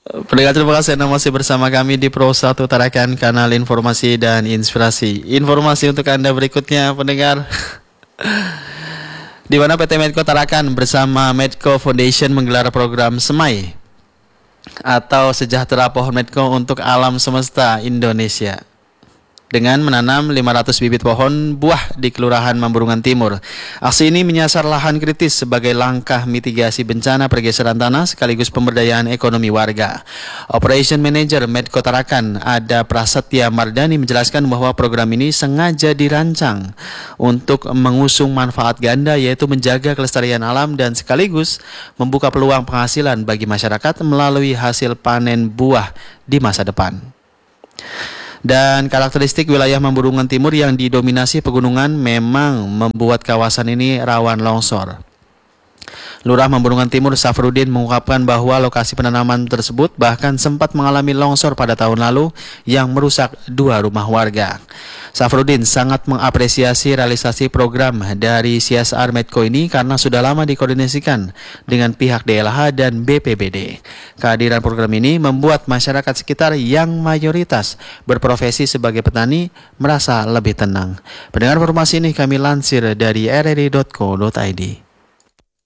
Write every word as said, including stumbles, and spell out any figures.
Pendengar terima kasih Anda masih bersama kami di Pro satu Tarakan, kanal informasi dan inspirasi. Informasi untuk Anda berikutnya pendengar, di mana P T Medco Tarakan bersama Medco Foundation menggelar program Semai atau Sejahtera Pohon Medco untuk alam semesta Indonesia dengan menanam lima ratus bibit pohon buah di Kelurahan Mamburungan Timur. Aksi ini menyasar lahan kritis sebagai langkah mitigasi bencana pergeseran tanah sekaligus pemberdayaan ekonomi warga. Operation Manager Medco Tarakan, Ada Prasetya Mardani, menjelaskan bahwa program ini sengaja dirancang untuk mengusung manfaat ganda, yaitu menjaga kelestarian alam dan sekaligus membuka peluang penghasilan bagi masyarakat melalui hasil panen buah di masa depan. Dan karakteristik wilayah Mamburungan Timur yang didominasi pegunungan memang membuat kawasan ini rawan longsor. Lurah Mamburungan Timur Safrudin mengungkapkan bahwa lokasi penanaman tersebut bahkan sempat mengalami longsor pada tahun lalu yang merusak dua rumah warga. Safrudin sangat mengapresiasi realisasi program dari C S R Medco ini karena sudah lama dikoordinasikan dengan pihak D L H dan B P B D. Kehadiran program ini membuat masyarakat sekitar yang mayoritas berprofesi sebagai petani merasa lebih tenang. Pendengar, informasi ini kami lansir dari r r i titik co titik i d.